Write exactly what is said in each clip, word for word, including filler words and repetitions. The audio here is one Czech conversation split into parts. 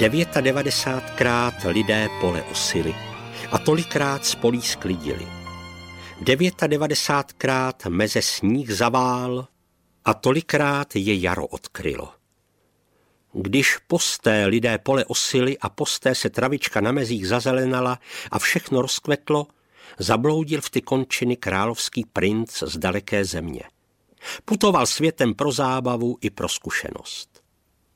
Devětadevadesáatkrát lidé pole osili a tolikrát z polí sklidili. Devětadevadesáatkrát meze sníh zavál a tolikrát je jaro odkrylo. Když posté lidé pole osili a posté se travička na mezích zazelenala a všechno rozkvetlo, zabloudil v ty končiny královský princ z daleké země. Putoval světem pro zábavu i pro zkušenost.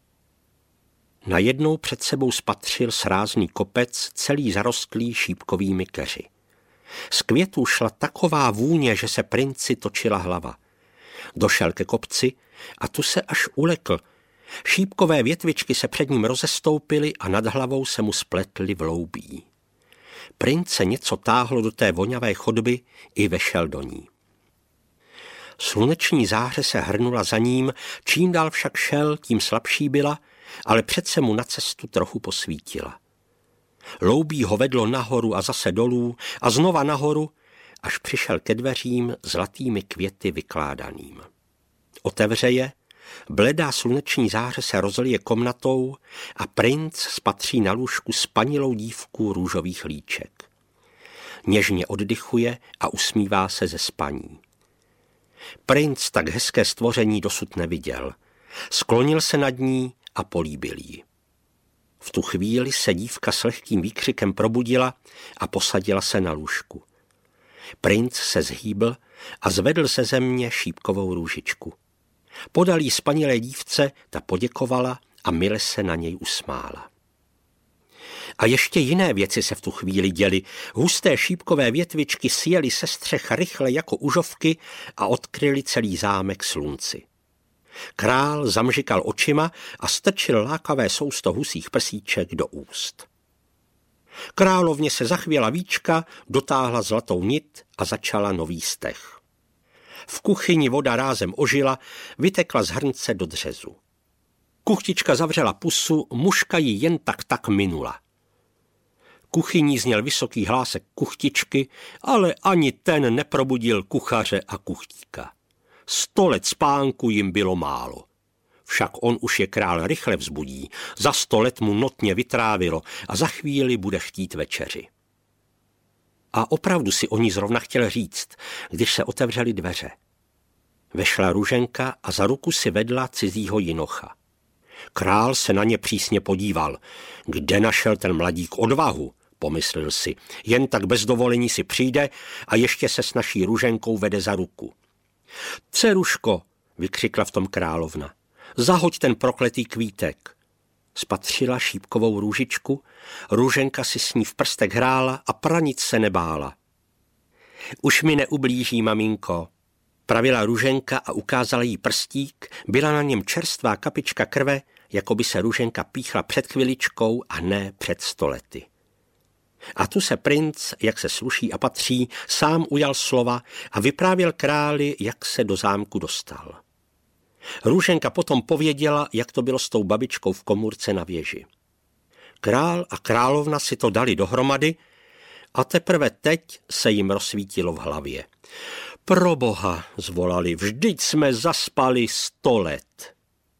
Najednou před sebou spatřil srázný kopec, celý zarostlý šípkovými keři. Z květů šla taková vůně, že se princi točila hlava. Došel ke kopci a tu se až ulekl. Šípkové větvičky se před ním rozestoupily a nad hlavou se mu spletly v loubí. Prince něco táhlo do té voňavé chodby i vešel do ní. Sluneční záře se hrnula za ním, čím dál však šel, tím slabší byla, ale přece mu na cestu trochu posvítila. Loubí ho vedlo nahoru a zase dolů a znova nahoru, až přišel ke dveřím zlatými květy vykládaným. Otevře je, bledá sluneční záře se rozlije komnatou a princ spatří na lůžku spanilou dívku růžových líček. Něžně oddychuje a usmívá se ze spaní. Princ tak hezké stvoření dosud neviděl. Sklonil se nad ní a políbil ji. V tu chvíli se dívka s lehkým výkřikem probudila a posadila se na lůžku. Princ se zhýbl a zvedl ze země šípkovou růžičku. Podal jí spanilé dívce, ta poděkovala a mile se na něj usmála. A ještě jiné věci se v tu chvíli děly. Husté šípkové větvičky sjely se střech rychle jako užovky a odkryly celý zámek slunci. Král zamžikal očima a strčil lákavé sousto husích prsíček do úst. Královně se zachvěla víčka, dotáhla zlatou nit a začala nový steh. V kuchyni voda rázem ožila, vytekla z hrnce do dřezu. Kuchtička zavřela pusu, mužka ji jen tak tak minula. Kuchyní zněl vysoký hlásek kuchtičky, ale ani ten neprobudil kuchaře a kuchtíka. Sto let spánku jim bylo málo. Však on už je král rychle vzbudí, za sto let mu notně vytrávilo a za chvíli bude chtít večeři. A opravdu si o ní zrovna chtěl říct, když se otevřely dveře. Vešla Růženka a za ruku si vedla cizího jinocha. Král se na ně přísně podíval. Kde našel ten mladík odvahu, pomyslel si. Jen tak bez dovolení si přijde a ještě se s naší Růženkou vede za ruku. Dceruško, vykřikla v tom královna, zahoď ten prokletý kvítek. Spatřila šípkovou růžičku, Růženka si s ní v prstech hrála a pranic se nebála. Už mi neublíží, maminko, pravila Růženka a ukázala jí prstík, byla na něm čerstvá kapička krve, jako by se Růženka píchla před chviličkou a ne před stolety. A tu se princ, jak se sluší a patří, sám ujal slova a vyprávěl králi, jak se do zámku dostal. Růženka potom pověděla, jak to bylo s tou babičkou v komůrce na věži. Král a královna si to dali dohromady a teprve teď se jim rozsvítilo v hlavě. Proboha, zvolali, vždyť jsme zaspali sto let.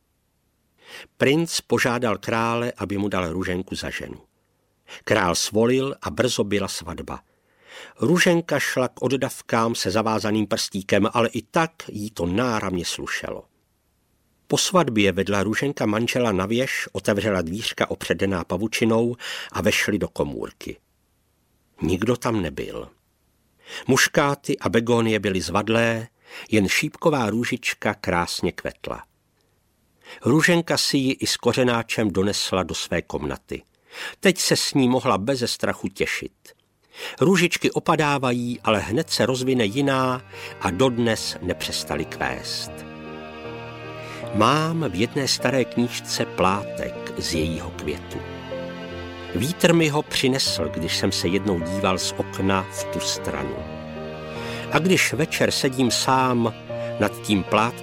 Princ požádal krále, aby mu dal Růženku za ženu. Král svolil a brzo byla svatba. Růženka šla k oddavkám se zavázaným prstíkem, ale i tak jí to náramně slušelo. Po svatbě vedla Růženka manžela na věž, otevřela dvířka opředená pavučinou a vešli do komůrky. Nikdo tam nebyl. Muškáty a begonie byly zvadlé, jen šípková růžička krásně kvetla. Růženka si ji i s kořenáčem donesla do své komnaty. Teď se s ní mohla beze strachu těšit. Růžičky opadávají, ale hned se rozvine jiná a dodnes nepřestali kvést. Mám v jedné staré knížce plátek z jejího květu. Vítr mi ho přinesl, když jsem se jednou díval z okna v tu stranu. A když večer sedím sám nad tím plátkem,